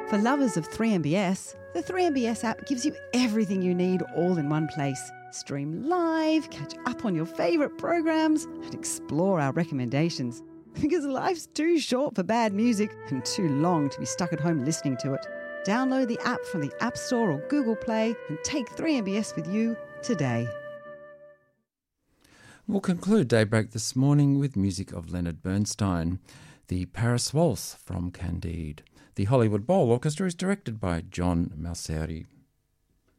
For lovers of 3MBS, the 3MBS app gives you everything you need all in one place. Stream live, catch up on your favourite programs, and explore our recommendations. Because life's too short for bad music and too long to be stuck at home listening to it. Download the app from the App Store or Google Play and take 3MBS with you today. We'll conclude Daybreak this morning with music of Leonard Bernstein, the Paris Waltz from Candide. The Hollywood Bowl Orchestra is directed by John Malseri.